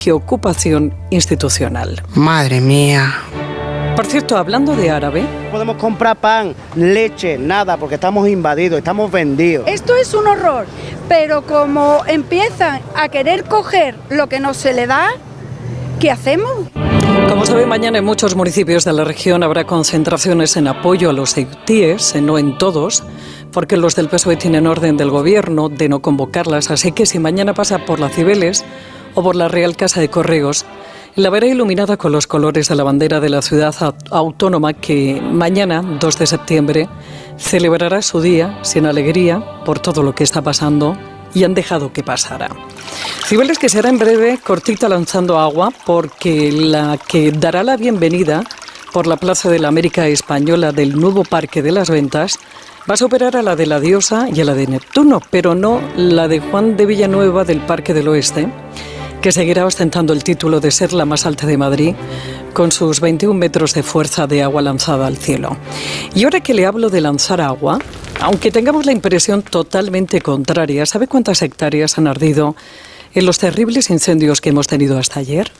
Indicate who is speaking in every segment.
Speaker 1: y ocupación institucional.
Speaker 2: Madre mía.
Speaker 1: Por cierto, hablando de árabe...
Speaker 3: No podemos comprar pan, leche, nada, porque estamos invadidos, estamos vendidos.
Speaker 4: Esto es un horror, pero como empiezan a querer coger lo que no se le da, ¿qué hacemos?
Speaker 1: Como sabe, mañana en muchos municipios de la región habrá concentraciones en apoyo a los ceutíes, no en todos, porque los del PSOE tienen orden del gobierno de no convocarlas, así que si mañana pasa por la Cibeles o por la Real Casa de Correos, la verá iluminada con los colores de la bandera de la ciudad autónoma que mañana, 2 de septiembre, celebrará su día sin alegría por todo lo que está pasando y han dejado que pasara. Cibeles que será en breve cortita lanzando agua porque la que dará la bienvenida por la Plaza de la América Española del nuevo Parque de las Ventas va a superar a la de la Diosa y a la de Neptuno, pero no la de Juan de Villanueva del Parque del Oeste, que seguirá ostentando el título de ser la más alta de Madrid, con sus 21 metros de fuerza de agua lanzada al cielo. Y ahora que le hablo de lanzar agua, aunque tengamos la impresión totalmente contraria, ¿sabe cuántas hectáreas han ardido en los terribles incendios que hemos tenido hasta ayer?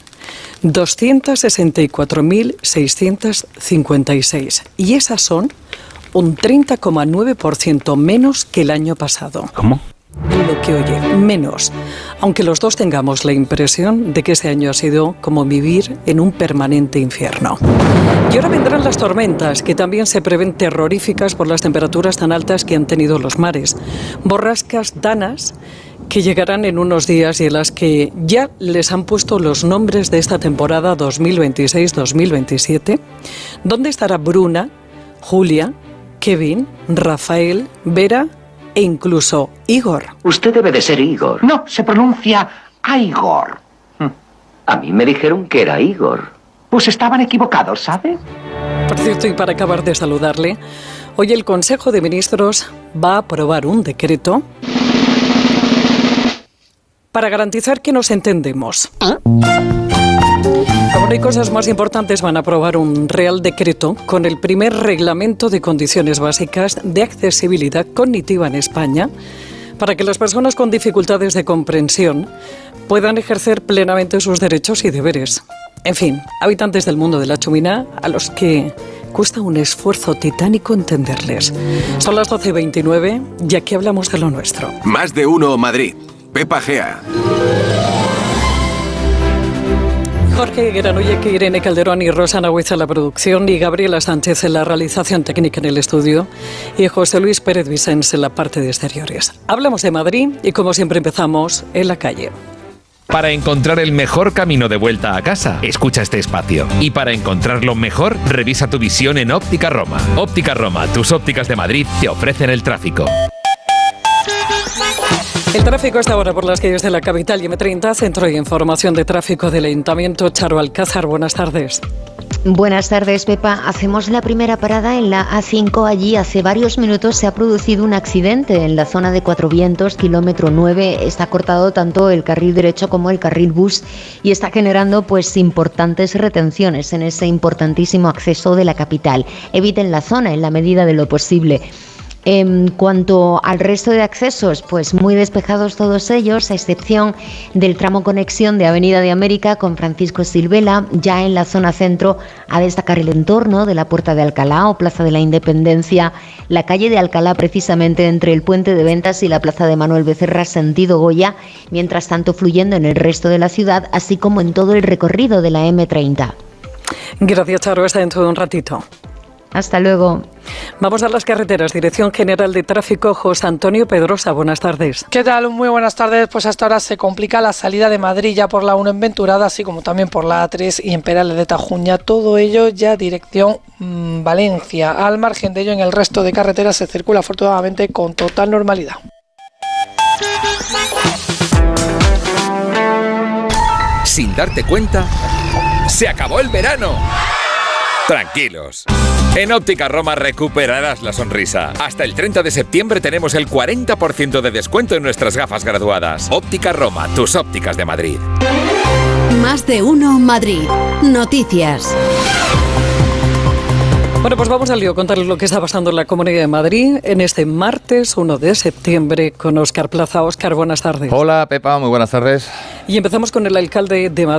Speaker 1: 264.656. Y esas son un 30,9% menos que el año pasado.
Speaker 5: ¿Cómo?
Speaker 1: Lo que oye, menos, aunque los dos tengamos la impresión de que ese año ha sido como vivir en un permanente infierno. Y ahora vendrán las tormentas, que también se prevén terroríficas por las temperaturas tan altas que han tenido los mares. Borrascas danas que llegarán en unos días y en las que ya les han puesto los nombres de esta temporada 2026-2027. ¿Dónde estará Bruna, Julia, Kevin, Rafael, Vera e incluso Igor?
Speaker 6: Usted debe de ser Igor.
Speaker 2: No, se pronuncia Igor.
Speaker 6: A mí me dijeron que era Igor.
Speaker 2: Pues estaban equivocados, ¿sabe?
Speaker 1: Por cierto, y para acabar de saludarle, hoy el Consejo de Ministros va a aprobar un decreto para garantizar que nos entendemos. Como no hay cosas más importantes, van a aprobar un Real Decreto con el primer reglamento de condiciones básicas de accesibilidad cognitiva en España para que las personas con dificultades de comprensión puedan ejercer plenamente sus derechos y deberes. En fin, habitantes del mundo de la chumina a los que cuesta un esfuerzo titánico entenderles. Son las 12:29 y aquí hablamos de lo nuestro.
Speaker 7: Más de uno Madrid. Pepa Gea.
Speaker 1: Jorge Granollec, Irene Calderón y Rosana Huiza en la producción y Gabriela Sánchez en la realización técnica en el estudio y José Luis Pérez Vicens en la parte de exteriores. Hablamos de Madrid y como siempre empezamos en la calle.
Speaker 5: Para encontrar el mejor camino de vuelta a casa, escucha este espacio. Y para encontrarlo mejor, revisa tu visión en Óptica Roma. Óptica Roma, tus ópticas de Madrid te ofrecen el tráfico.
Speaker 1: El tráfico está ahora por las calles de la capital y M30, Centro de Información de Tráfico del Ayuntamiento. Charo Alcázar, buenas tardes.
Speaker 8: Buenas tardes, Pepa. Hacemos la primera parada en la A5. Allí hace varios minutos se ha producido un accidente en la zona de Cuatro Vientos, kilómetro 9. Está cortado tanto el carril derecho como el carril bus y está generando importantes retenciones en ese importantísimo acceso de la capital. Eviten la zona en la medida de lo posible. En cuanto al resto de accesos, pues muy despejados todos ellos, a excepción del tramo conexión de Avenida de América con Francisco Silvela. Ya en la zona centro, a destacar el entorno de la Puerta de Alcalá o Plaza de la Independencia, la calle de Alcalá precisamente entre el Puente de Ventas y la Plaza de Manuel Becerra sentido Goya, mientras tanto fluyendo en el resto de la ciudad, así como en todo el recorrido de la M30.
Speaker 1: Gracias, Charo. Hasta dentro de un ratito.
Speaker 8: Hasta luego.
Speaker 1: Vamos a las carreteras. Dirección General de Tráfico, José Antonio Pedrosa. Buenas tardes.
Speaker 9: ¿Qué tal? Muy buenas tardes. Pues hasta ahora se complica la salida de Madrid ya por la 1 en Venturada, así como también por la A3 y en Perales de Tajuña. Todo ello ya dirección Valencia. Al margen de ello, en el resto de carreteras se circula afortunadamente con total normalidad.
Speaker 10: Sin darte cuenta, ¡se acabó el verano! Tranquilos. En Óptica Roma recuperarás la sonrisa. Hasta el 30 de septiembre tenemos el 40% de descuento en nuestras gafas graduadas. Óptica Roma, tus ópticas de Madrid.
Speaker 11: Más de uno Madrid. Noticias.
Speaker 1: Bueno, pues vamos al lío, contarles lo que está pasando en la Comunidad de Madrid en este martes 1 de septiembre con Óscar Plaza. Óscar, buenas tardes.
Speaker 12: Hola, Pepa, muy buenas tardes.
Speaker 1: Y empezamos con el alcalde de Madrid.